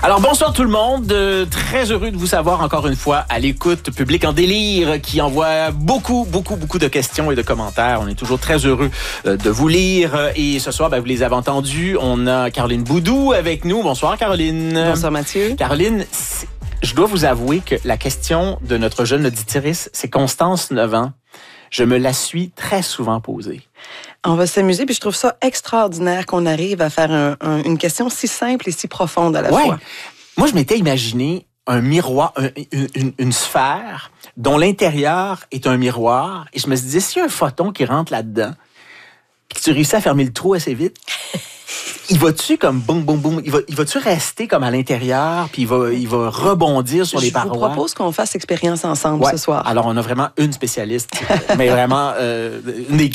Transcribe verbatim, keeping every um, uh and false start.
Alors, bonsoir tout le monde. Euh, très heureux de vous savoir encore une fois à l'écoute. Public en délire qui envoie beaucoup, beaucoup, beaucoup de questions et de commentaires. On est toujours très heureux euh, de vous lire. Et ce soir, ben, vous les avez entendus. On a Caroline Boudou avec nous. Bonsoir, Caroline. Bonsoir, Mathieu. Caroline, je dois vous avouer que la question de notre jeune auditrice, c'est Constance, neuf ans. Je me la suis très souvent posée. On va s'amuser, puis je trouve ça extraordinaire qu'on arrive à faire un, un, une question si simple et si profonde à la ouais. fois. Moi, je m'étais imaginé un miroir, un, une, une, une sphère dont l'intérieur est un miroir. Et je me suis dit, s'il y a un photon qui rentre là-dedans, puis que tu réussis à fermer le trou assez vite, il va-tu comme boum, boum, boum, il va, il va-tu rester comme à l'intérieur, puis il va, il va rebondir sur je les parois? Je vous propose qu'on fasse expérience ensemble ouais. ce soir. Alors, on a vraiment une spécialiste, mais vraiment euh, une des